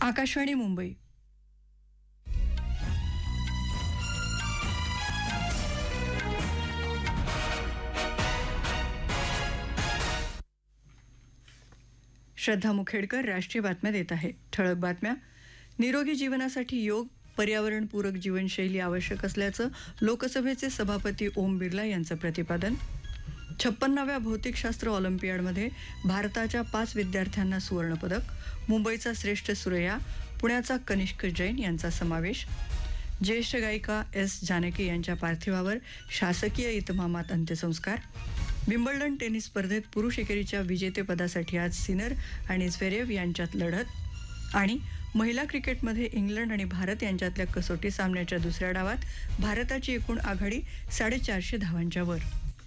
आकाशवाणी मुंबई. श्रद्धा मुखेडकर राष्ट्रीय बातम्या देत आहे. ठळक बातम्या. निरोगी जीवनासाठी योग, पर्यावरणपूरक जीवनशैली आवश्यक असल्याचं लोकसभेचे सभापती ओम बिर्ला यांचं प्रतिपादन. 56व्या भौतिकशास्त्र ऑलिम्पियाडमध्ये भारताच्या 5 विद्यार्थ्यांना सुवर्णपदक. मुंबईचा श्रेष्ठ सुरैया, पुण्याचा कनिष्क जैन यांचा समावेश. ज्येष्ठ गायिका एस जानकी यांच्या पार्थिवावर शासकीय इतमामात अंत्यसंस्कार. विम्बल्डन टेनिस स्पर्धेत पुरुष एकेरीच्या विजेतेपदासाठी आज सिनर आणि झ्वेरेव यांच्यात लढत. आणि महिला क्रिकेटमध्ये इंग्लंड आणि भारत यांच्यातल्या कसोटी सामन्याच्या दुसऱ्या डावात भारताची एकूण आघाडी 450 धावांच्या वर.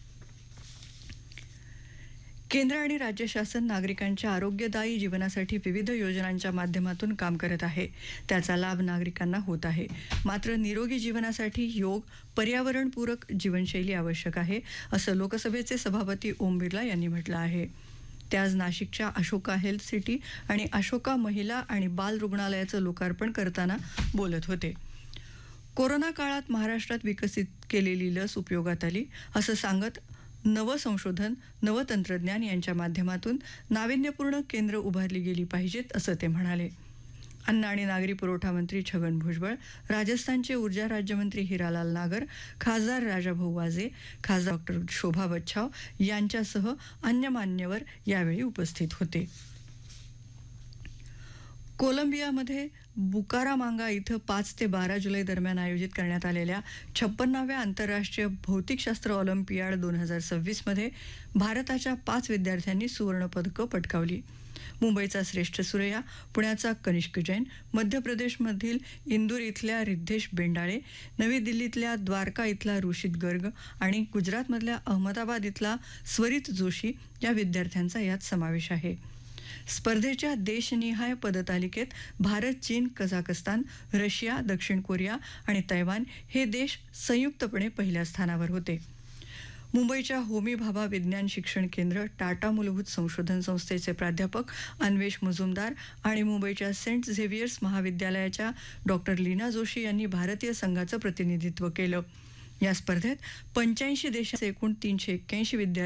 केंद्र आणि राज्य शासन नागरिकांच्या आरोग्यदायी जीवनासाठी विविध योजनांच्या माध्यमातून काम करत आहे. त्याचा लाभ नागरिकांना होत आहे. मात्र निरोगी जीवनासाठी योग, पर्यावरणपूरक जीवनशैली आवश्यक आहे, असं लोकसभेचे सभापती ओम बिर्ला यांनी म्हटलं आहे. ते आज नाशिकच्या अशोका हेल्थ सिटी आणि अशोका महिला आणि बाल रुग्णालयाचं लोकार्पण करताना बोलत होते. कोरोना काळात महाराष्ट्रात विकसित केलेली लस उपयोगात आली, असं सांगत नवं संशोधन, नवं तंत्रज्ञान यांच्या माध्यमातून नाविन्यपूर्ण केंद्र उभारली गेली पाहिजेत, असं ते म्हणाले. अन्न आणि नागरी पुरवठा मंत्री छगन भुजबळ, राजस्थानचे ऊर्जा राज्यमंत्री हिरालाल नागर, खासदार राजाभाऊ वाजे, खासदार डॉक्टर शोभा बच्छाव यांच्यासह अन्य मान्यवर यावेळी उपस्थित होते. कोलंबियामध्ये बुकारामांगा इथं 5 ते 12 जुलै दरम्यान आयोजित करण्यात आलेल्या 56व्या आंतरराष्ट्रीय भौतिकशास्त्र ऑलिम्पियाड 2026 मध्ये भारताच्या 5 विद्यार्थ्यांनी सुवर्णपदकं पटकावली. मुंबईचा श्रेष्ठ सुरैया, पुण्याचा कनिष्क जैन, मध्य प्रदेशमधील इंदूर इथल्या रिद्धेश बेंडाळे, नवी दिल्लीतल्या द्वारका इथला ऋषित गर्ग आणि गुजरातमधल्या अहमदाबाद इथला स्वरित जोशी या विद्यार्थ्यांचा यात समावेश आहे. स्पर्धेच्या देशनिहाय पदतालिकेत भारत, चीन, कझाकस्तान, रशिया, दक्षिण कोरिया आणि तैवान हे देश संयुक्तपणे पहिल्या स्थानावर होते. मुंबईच्या होमी भाभा विज्ञान शिक्षण केंद्र, टाटा मूलभूत संशोधन संस्थेचे प्राध्यापक अन्वेष मुजुमदार आणि मुंबईच्या सेंट झेवियर्स महाविद्यालयाच्या डॉक्टर लीना जोशी यांनी भारतीय संघाचं प्रतिनिधित्व केलं. या स्पर्धेत 85 देशांचे एकूण 381 विद्यार्थी